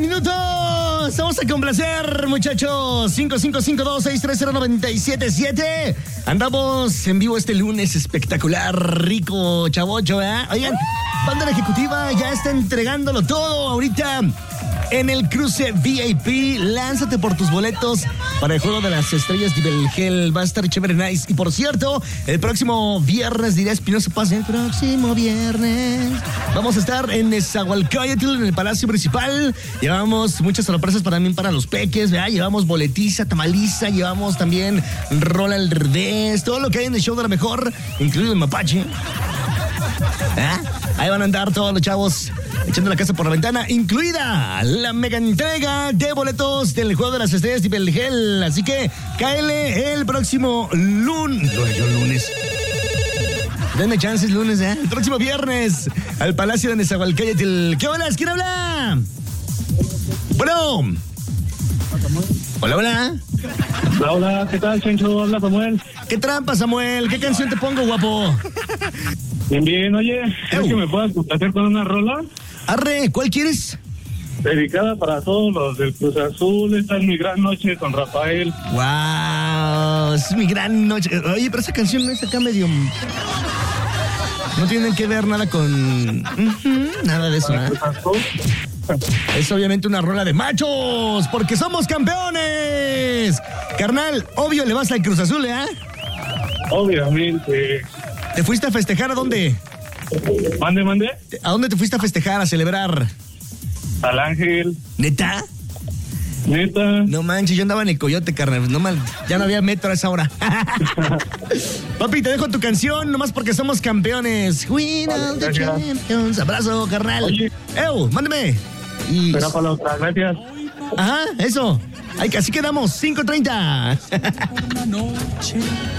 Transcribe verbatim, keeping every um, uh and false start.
minutos. Vamos a complacer, muchachos. cinco cinco cinco dos seis tres cero nueve siete siete. Andamos en vivo este lunes espectacular, rico, chavocho, ¿eh? Oigan, Banda La Ejecutiva ya está entregándolo todo ahorita en el cruce V I P. Lánzate por tus boletos para el Juego de las Estrellas de Belgel. Va a estar chévere, nice. Y por cierto, el próximo viernes, dirá Espinosa Paz, el próximo viernes vamos a estar en Nezahualcóyotl, en el Palacio Municipal. Llevamos muchas sorpresas para mí, para los peques, ¿verdad? Llevamos boletiza, tamaliza, llevamos también rola al revés, todo lo que hay en el show de la mejor, incluido el mapache. ¿Ah? Ahí van a andar todos los chavos echando la casa por la ventana, incluida la mega entrega de boletos del Juego de las Estrellas de Belgel. Así que cáele el próximo lunes. No, yo lunes. Denme chances lunes, ¿eh? El próximo viernes al Palacio de Nezahualcóyotl. ¿Qué hola? ¿Quién habla? Bueno. Hola, hola. Hola, hola. ¿Qué tal, Chencho? Habla Samuel. ¿Qué trampa, Samuel? ¿Qué canción te pongo, guapo? Bien, bien. Oye, ¿crees que me puedas complacer con una rola? Arre, ¿cuál quieres? Dedicada para todos los del Cruz Azul. Esta es mi gran noche con Rafael. Wow, es mi gran noche. Oye, pero esa canción no es acá medio... No tienen que ver nada con... Uh-huh, nada de eso, ¿eh? Es obviamente una rola de machos, porque somos campeones. Carnal, obvio le vas al Cruz Azul, ¿eh? Obviamente. ¿Te fuiste a festejar a dónde? Mande, mande. ¿A dónde te fuiste a festejar, a celebrar? Al Ángel. ¿Neta? Neta. No manches, yo andaba en el Coyote, carnal. No mal, ya no había metro a esa hora. Papi, te dejo tu canción, nomás porque somos campeones. Win all the champions. Abrazo, carnal. Oye. Ew, mándeme. Y... Espera para la otra, gracias. Ajá, eso. Ay, así quedamos, cinco treinta.